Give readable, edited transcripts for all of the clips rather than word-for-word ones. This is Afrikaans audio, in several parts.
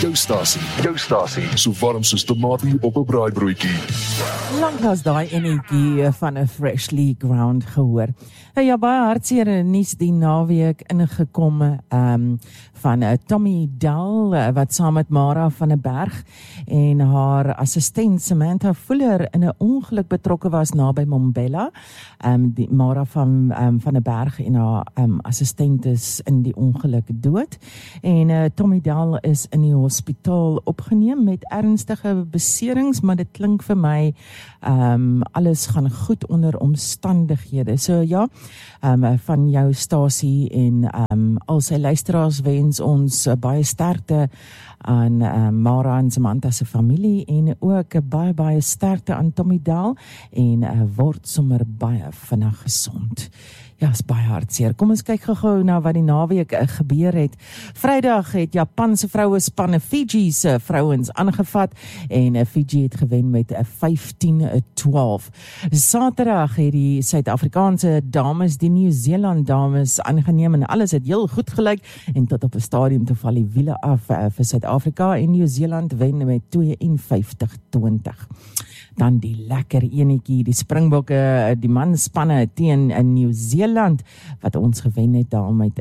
Jou stasie, so warm soos tomatie op 'n braaibroodjie. Lanklaas daai energie van 'n freshly ground gehoor. Ja, baie hartseer nuus die naweek ingekom van Tommy Dahl, wat saam met Mara van der Berg en haar assistent Samantha Fuller in 'n ongeluk betrokke was naby Mbombela. Die Mara van der Berg en haar assistent is in die ongeluk dood. En Tommy Dahl is in die hospitaal opgeneem met ernstige beserings, maar dit klink vir my alles gaan goed onder omstandighede. So ja, van jou stasie en al sy luisteraars wens ons baie sterkte aan Mara en Samantha se familie en ook baie sterkte aan Tommy Dahl en word sommer baie vinnig gesond. Ja, is baie hartseer. Kom ons kyk gou na wat die naweek gebeur het. Vrydag het Japanse vrouespanne Fiji se vrouens aangevat en Fiji het gewen met 15-12. Saterdag het die Suid-Afrikaanse dames die Nieu-Seeland dames aangeneem en alles het heel goed gelyk en tot op 'n stadium te val die wiele af vir Suid-Afrika en Nieu-Seeland wen met 52-20. Dan die lekker enetjie, die Springbokke, die manspanne teen in Nieu-Seeland, wat ons gewen het daar met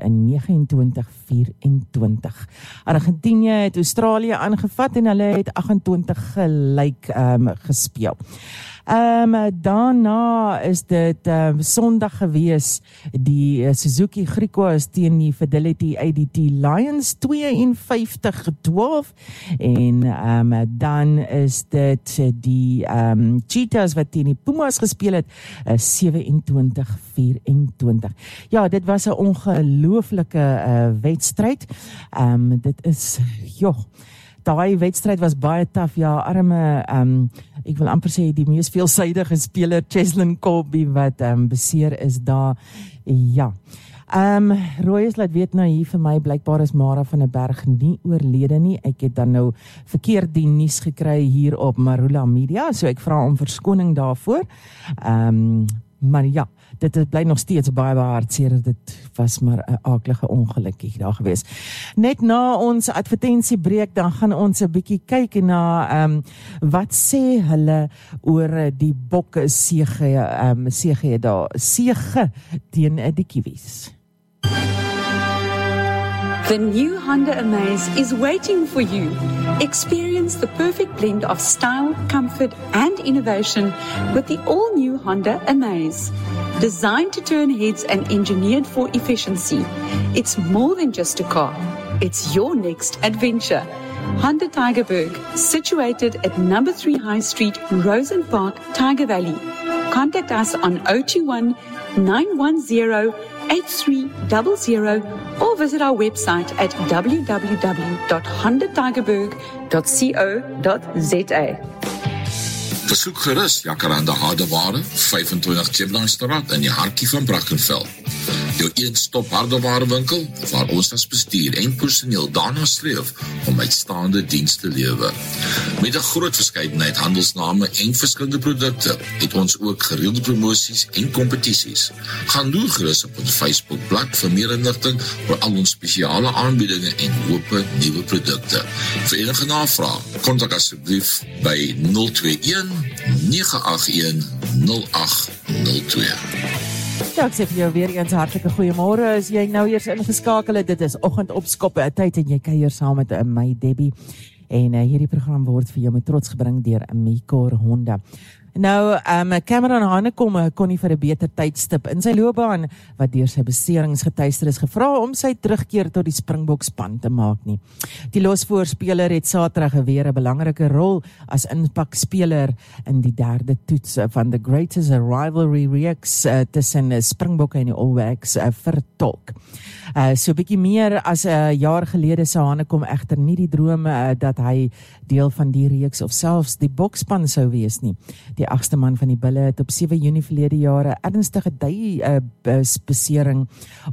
29-24. Argentinië het Australië aangevat en hulle het 28 gelyk gespeel. Daarna is dit Sondag gewees, die Suzuki Griquas teen die Fidelity ADT Lions 52-12 en dan is dit die Cheetahs wat teen die Pumas gespeel het 27-24. Ja, dit was 'n ongelooflike wedstryd. Dit is daai wedstryd was baie taaf, ja, arme, ek wil amper sê die mees veelsidige speler, Cheslin Kolbe, wat beseer is daar, ja. Royes laat weet nou hier vir my, blykbaar is Mara van der Berg nie oorlede nie, ek het dan nou verkeerd die nuus gekry hier op Marula Media, so ek vra om verskoning daarvoor, maar ja, dit bly nog steeds baie hartseer, dit was maar 'n aaklige ongelukkie daar gewees. Net na ons advertensiebreek, dan gaan ons 'n bietjie kyk na wat sê hulle oor die bokke sege teen die Kiwis. The new Honda Amaze is waiting for you. Experience the perfect blend of style, comfort, and innovation with the all-new Honda Amaze. Designed to turn heads and engineered for efficiency, it's more than just a car. It's your next adventure. Honda Tygerberg, situated at number 3 High Street, Rosen Park, Tiger Valley. Contact us on 021 910 8300 or visit our website at www.hondatigerberg.co.za. Besoek gerus Jacaranda Hardeware, 25 Chiplandstraat in die hartjie van Brackenfell. Jou een-stop hardewarewinkel waar ons as bestuur en personeel daarna streef om uitstaande diens te lewer. Met 'n groot verskeidenheid handelsname en verskillende produkte het ons ook gereelde promosies en kompetisies. Gaan loer gerus op ons Facebookblad vir meer inligting oor al ons spesiale aanbiedinge en hoope nuwe produkte. Vir enige navraag, kontak asseblief by 021 981 0802. Ja, ek sê vir jou weer eens hartlike goeiemôre. As jy nou eers ingeskakel het, dit is oggendopskop tyd en jy kuier saam met my Debbie. En hierdie program word vir jou met trots gebring deur Mekor Honda. Nou, Cameron Hanekom kon nie vir 'n beter tydstip in sy loopbaan wat deur sy beserings getuister is gevra om sy terugkeer tot die Springbokspan te maak nie. Die losvoorspeler het Saterdag weer 'n belangrike rol as inpakspeler in die derde toets van the Greatest Rivalry reeks tussen Springbokke en die All Blacks vertolk. So 'n bietjie meer as 'n jaar gelede sou Hanekom egter nie die droom dat hy deel van die reeks of selfs die bokspan sou wees nie. Die 8ste man van die Bulle het op 7 Junie verlede jaar 'n ernstige besering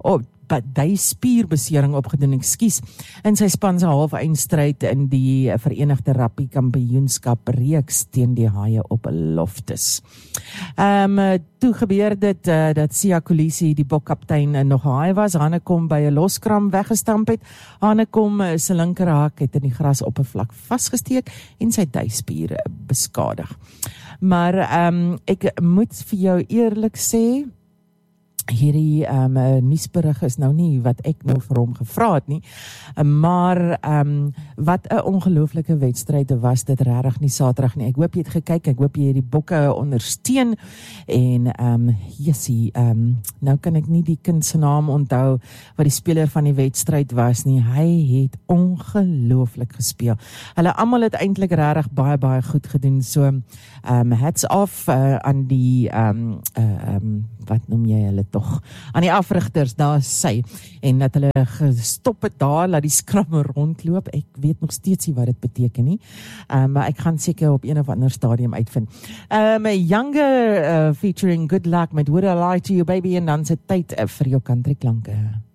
duispierbesering opgedoen, in sy span se half-eindstryd in die Verenigde Rugby Kampioenskap reeks teen die Haie op Loftus. Toe gebeur dit dat Siya Kolisi, die bokkaptein, nog Haai was. Hanekom by 'n loskram weggestamp het. Hanekom se linkerhak het in die grasoppervlak vasgesteek en sy duispier beskadig. Maar ek moet vir jou eerlik sê, hierdie nuusberig is nou nie wat ek nou vir hom gevra het nie, maar wat 'n ongelooflike wedstryd was dit regtig nie Saterdag nie. Ek hoop jy het gekyk, ek hoop jy het die bokke ondersteun en Jessie, nou kan ek nie die kind se naam onthou wat die speler van die wedstryd was nie. Hy het ongelooflik gespeel. Hulle almal het eintlik regtig baie goed gedoen. So hats off aan die wat noem jy hulle tog, aan die afrigters, daar sy, en dat hulle gestop het daar, laat die skramme rondloop. Ek weet nog steeds nie wat dit beteken nie, maar ek gaan seker op een of ander stadium uitvind. Younger featuring Good Luck met Would I Lie to You Baby, en dan se tyd vir jou country klanke.